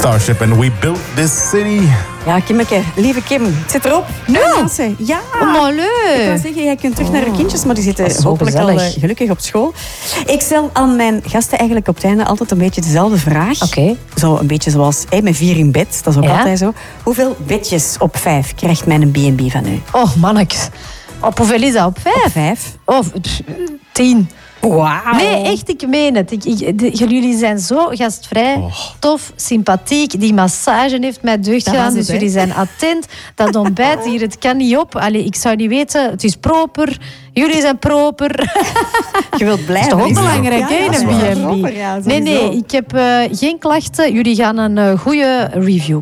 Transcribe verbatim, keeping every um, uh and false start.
Starship and We Built This City. Ja, Kimmeke, lieve Kim, het zit erop. Nu? Ja. Oh, maar leuk. Ik wou zeggen, jij kunt terug naar je kindjes, maar die zitten zo hopelijk gezellig. al uh, gelukkig op school. Ik stel aan mijn gasten eigenlijk op het einde altijd een beetje dezelfde vraag. Oké. Okay. Zo een beetje zoals, hey, met vier in bed, dat is ook Ja? altijd zo. Hoeveel bedjes op vijf krijgt mijn B en B van u? Oh, mannetjes. Op hoeveel is dat? Op vijf? Op vijf. Oh, pff, tien. Wauw. Nee, echt, ik meen het. Ik, ik, de, jullie zijn zo gastvrij, Oh. tof, sympathiek. Die massage heeft mij deugd Dat gedaan, was het, dus hè? jullie zijn attent. Dat ontbijt hier, het kan niet op. Allee, ik zou niet weten, het is proper. Jullie zijn proper. Je wilt blijven. Dat is toch ook hè? belangrijk, hè, Ja, in dat een is B wel en B. proper, ja, Nee, sowieso. nee, ik heb uh, geen klachten. Jullie gaan een uh, goede review